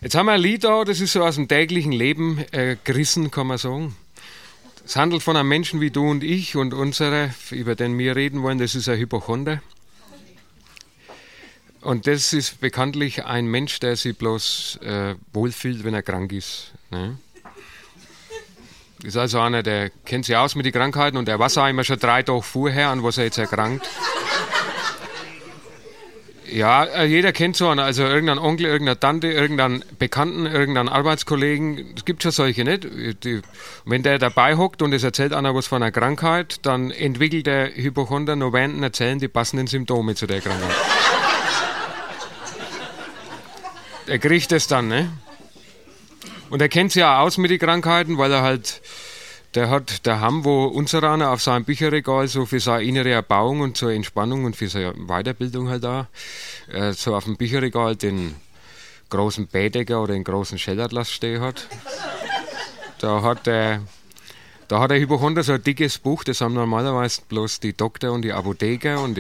Jetzt haben wir ein Lied da, das ist so aus dem täglichen Leben gerissen, kann man sagen. Es handelt von einem Menschen wie du und ich und unsere, über den wir reden wollen, das ist ein Hypochonder. Und das ist bekanntlich ein Mensch, der sich bloß wohlfühlt, wenn er krank ist. Ne? Das ist also einer, der kennt sich aus mit den Krankheiten und der weiß auch immer schon 3 Tage vorher, an was er jetzt erkrankt. Ja, jeder kennt so einen, also irgendeinen Onkel, irgendeine Tante, irgendeinen Bekannten, irgendeinen Arbeitskollegen. Es gibt schon solche, nicht? Wenn der dabei hockt und es erzählt einer was von einer Krankheit, dann entwickelt der Hypochonder noch während dem Erzählen die passenden Symptome zu der Krankheit. Er kriegt das dann, ne? Und er kennt sich ja aus mit den Krankheiten, weil er halt, der hat daheim, wo unser einer auf seinem Bücherregal so für seine innere Erbauung und zur Entspannung und für seine Weiterbildung halt da, so auf dem Bücherregal den großen Baedeker oder den großen Schellatlas stehen hat. Da hat der Hypochonder so ein dickes Buch, das haben normalerweise bloß die Doktor und die Apotheker und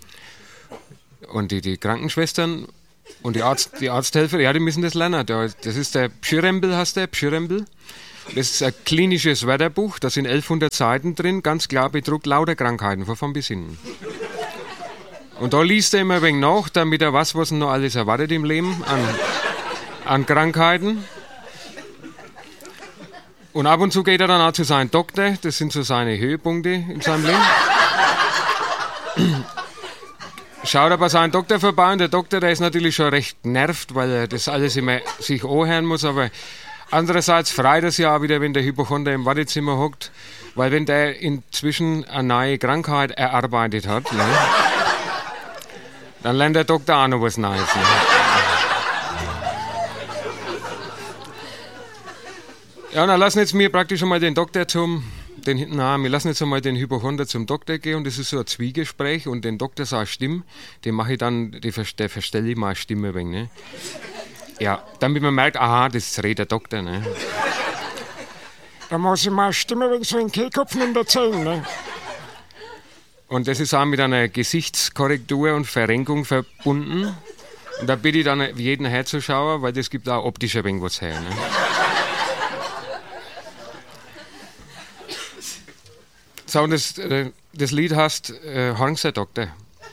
die Krankenschwestern. Und die Arzthelfer, ja, die müssen das lernen. Das ist der Pschyrembel, heißt der, Pschyrembel. Das ist ein klinisches Wörterbuch, da sind 1100 Seiten drin, ganz klar bedruckt, lauter Krankheiten, von vorn bis hinten. Und da liest er immer ein wenig nach, damit er weiß, was ihn noch alles erwartet im Leben an Krankheiten. Und ab und zu geht er dann auch zu seinem Doktor, das sind so seine Höhepunkte in seinem Leben. Schaut er bei seinem Doktor vorbei und der Doktor, der ist natürlich schon recht nervt, weil er das alles immer sich anhören muss, aber andererseits freut es ja auch wieder, wenn der Hypochonder im Wartezimmer hockt, weil wenn der inzwischen eine neue Krankheit erarbeitet hat, ne, dann lernt der Doktor auch noch was Neues. Ne. Ja, und dann lassen jetzt wir praktisch schon mal den Doktor wir lassen jetzt einmal den Hypochonder zum Doktor gehen und das ist so ein Zwiegespräch und den Doktor seine Stimme, den mache ich dann, der verstelle ich mal eine Stimme ein wenig, ne? Ja, damit man merkt, aha, das redet der Doktor, ne? Da muss ich mal eine Stimme wegen so einen Kehlkopf erzählen, ne? Und das ist auch mit einer Gesichtskorrektur und Verrenkung verbunden. Und da bitte ich dann jeden herzuschauer, weil das gibt auch optisch ein wenig was her, ne? So, und das Lied heißt Hornser Doktor.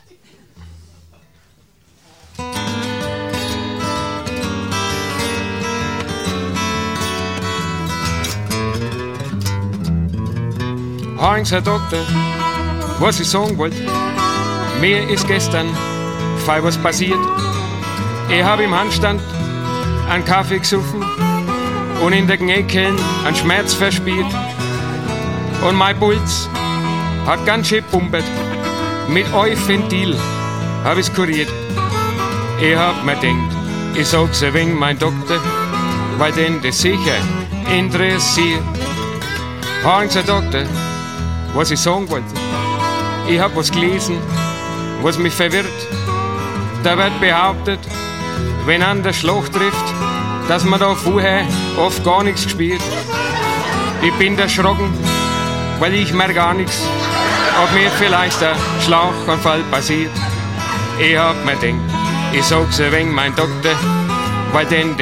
Hornser Doktor, was ich sagen wollte, mir ist gestern fein was passiert. Ich habe im Handstand einen Kaffee gesoffen und in der Kniekehlen einen Schmerz verspürt. Und mein Puls hat ganz schön pumpert. Mit Euphentil hab ich's kuriert. Ich hab mir denkt, ich sag's ein wenig mein Doktor, weil den das sicher interessiert. Hornser Doktor, was ich sagen wollte. Ich hab was gelesen, was mich verwirrt. Da wird behauptet, wenn an der Schlacht trifft, dass man da vorher oft gar nichts gespielt. Ich bin erschrocken, weil ich merke gar nichts, ob mir vielleicht ein Schlaganfall passiert. Ich hab mir denkt, ich sag's ein wenig mein Doktor, weil denn